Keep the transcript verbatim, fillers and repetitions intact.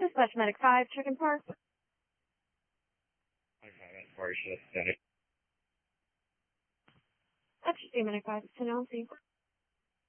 Dispatch Medic five, Chicken Park. Okay, that's where you should have said it. That's just Medic five, it's ten L C.